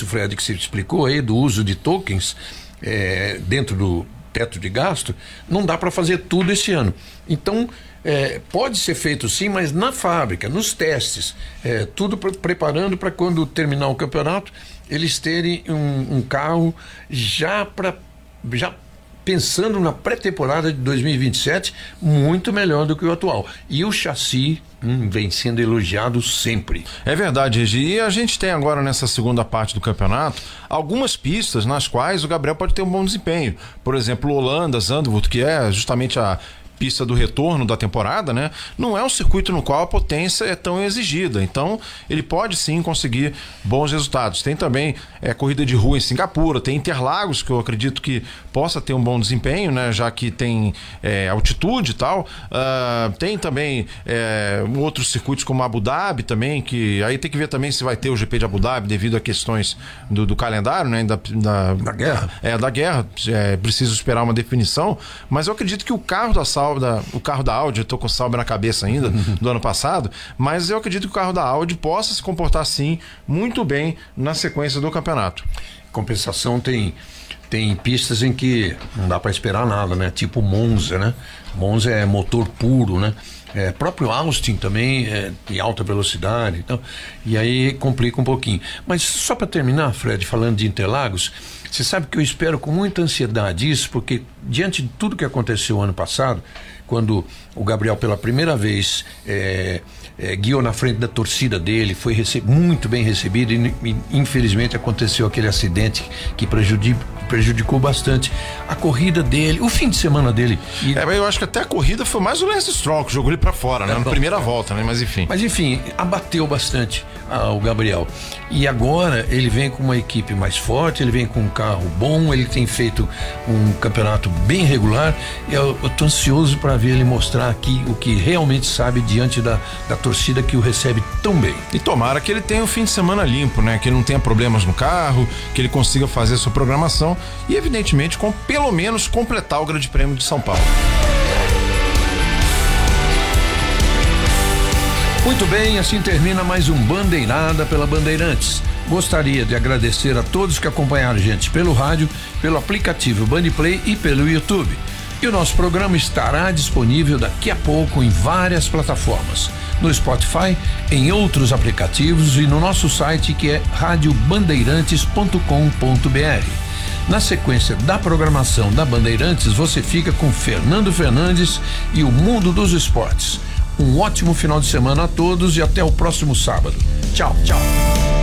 isso, Fred, que você explicou aí, do uso de tokens dentro do teto de gasto, não dá para fazer tudo esse ano. Então, pode ser feito sim, mas na fábrica, nos testes, tudo preparando para quando terminar o campeonato, eles terem um carro já pensando na pré-temporada de 2027, muito melhor do que o atual. E o chassi vem sendo elogiado sempre. É verdade, Regi. E a gente tem agora, nessa segunda parte do campeonato, algumas pistas nas quais o Gabriel pode ter um bom desempenho. Por exemplo, Holanda, Zandvoort, que é justamente a pista do retorno da temporada, né? Não é um circuito no qual a potência é tão exigida, então ele pode sim conseguir bons resultados. Tem também corrida de rua em Singapura, tem Interlagos, que eu acredito que possa ter um bom desempenho, né? Já que tem altitude e tal. Tem também outros circuitos como Abu Dhabi também, que aí tem que ver também se vai ter o GP de Abu Dhabi devido a questões do calendário, né? Da guerra. Da guerra, preciso esperar uma definição, mas eu acredito que o carro da Audi, eu tô com o Sauber na cabeça ainda, do ano passado, mas eu acredito que o carro da Audi possa se comportar sim muito bem na sequência do campeonato. Compensação, tem pistas em que não dá para esperar nada, né? Tipo Monza, né? Monza é motor puro, né? Próprio Austin também em alta velocidade, então, e aí complica um pouquinho. Mas só para terminar, Fred, falando de Interlagos, você sabe que eu espero com muita ansiedade isso, porque diante de tudo que aconteceu ano passado, quando o Gabriel pela primeira vez guiou na frente da torcida dele, foi muito bem recebido e infelizmente aconteceu aquele acidente que prejudicou bastante a corrida dele, o fim de semana dele. Eu acho que até a corrida foi mais o Lance Stroll, que jogou ele pra fora, né? Na primeira volta, né? Mas enfim, abateu bastante o Gabriel. E agora ele vem com uma equipe mais forte, ele vem com um carro bom, ele tem feito um campeonato bem regular. Eu tô ansioso para ver ele mostrar aqui o que realmente sabe diante da torcida que o recebe tão bem. E tomara que ele tenha um fim de semana limpo, né? Que ele não tenha problemas no carro, que ele consiga fazer sua programação e, evidentemente, pelo menos completar o Grande Prêmio de São Paulo. Muito bem, assim termina mais um Bandeirada pela Bandeirantes. Gostaria de agradecer a todos que acompanharam a gente pelo rádio, pelo aplicativo Bandplay e pelo YouTube. E o nosso programa estará disponível daqui a pouco em várias plataformas, no Spotify, em outros aplicativos e no nosso site, que é radiobandeirantes.com.br. Na sequência da programação da Bandeirantes, você fica com Fernando Fernandes e o Mundo dos Esportes. Um ótimo final de semana a todos e até o próximo sábado. Tchau, tchau.